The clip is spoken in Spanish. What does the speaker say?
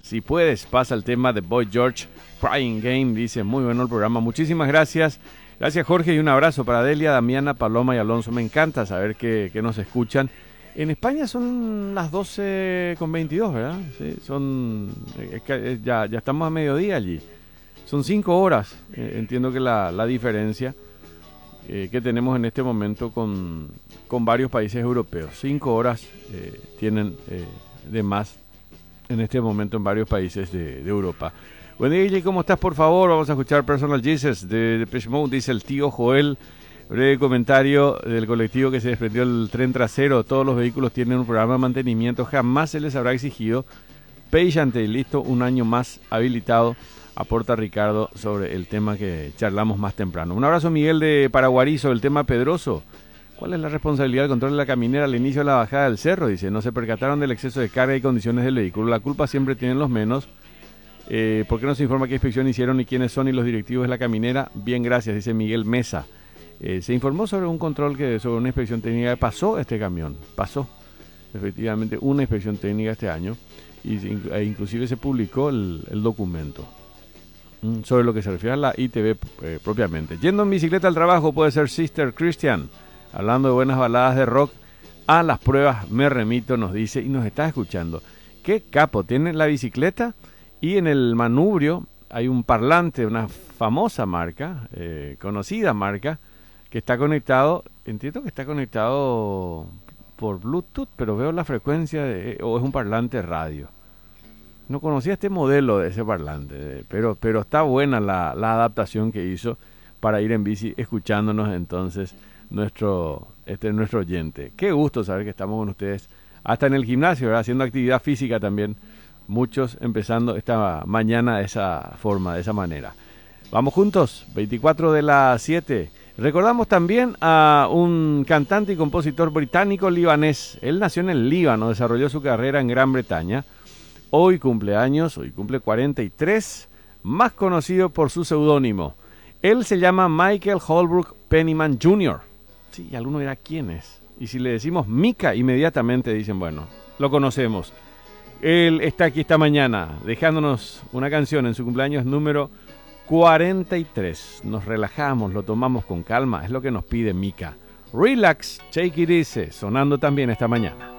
Si puedes, pasa el tema de Boy George, Crying Game, dice, muy bueno el programa. Muchísimas gracias. Gracias, Jorge, y un abrazo para Delia, Damiana, Paloma y Alonso. Me encanta saber que nos escuchan. En España son las 12:22, ¿verdad? Sí, ya estamos a mediodía allí. Son 5 horas, entiendo que la diferencia que tenemos en este momento con varios países europeos. 5 horas tienen de más en este momento en varios países de Europa. Buen día, DJ, ¿cómo estás? Por favor, vamos a escuchar Personal Jesus de Depeche Mode, dice el tío Joel. Breve comentario del colectivo que se desprendió el tren trasero. Todos los vehículos tienen un programa de mantenimiento. Jamás se les habrá exigido. Payante y listo, un año más habilitado. Aporta Ricardo sobre el tema que charlamos más temprano. Un abrazo, Miguel de Paraguarizo, el tema pedroso. ¿Cuál es la responsabilidad del control de la caminera al inicio de la bajada del cerro? Dice, no se percataron del exceso de carga y condiciones del vehículo. La culpa siempre tienen los menos. ¿Por qué no se informa qué inspección hicieron y quiénes son y los directivos de la caminera? Bien, gracias, dice Miguel Mesa. Se informó sobre un control sobre una inspección técnica. Pasó este camión, pasó efectivamente una inspección técnica este año e inclusive se publicó el documento sobre lo que se refiere a la ITV propiamente. Yendo en bicicleta al trabajo puede ser Sister Christian. Hablando de buenas baladas de rock, a las pruebas me remito, nos dice, y nos está escuchando. ¿Qué capo tiene la bicicleta? Y en el manubrio hay un parlante de una famosa marca, conocida marca, que está conectado, entiendo que está conectado por Bluetooth, pero veo la frecuencia, o es un parlante radio. No conocía este modelo de ese parlante, pero está buena la adaptación que hizo para ir en bici, escuchándonos entonces nuestro oyente. Qué gusto saber que estamos con ustedes, hasta en el gimnasio, ¿verdad? Haciendo actividad física también. Muchos empezando esta mañana de esa forma, de esa manera. Vamos juntos, 7:24. Recordamos también a un cantante y compositor británico-libanés. Él nació en el Líbano, desarrolló su carrera en Gran Bretaña. Hoy cumple 43, más conocido por su seudónimo. Él se llama Michael Holbrook Pennyman Jr. Sí, y alguno dirá quién es. Y si le decimos Mika, inmediatamente dicen, bueno, lo conocemos. Él está aquí esta mañana dejándonos una canción en su cumpleaños número 43. Nos relajamos, lo tomamos con calma, es lo que nos pide Mika. Relax, take it easy, sonando también esta mañana.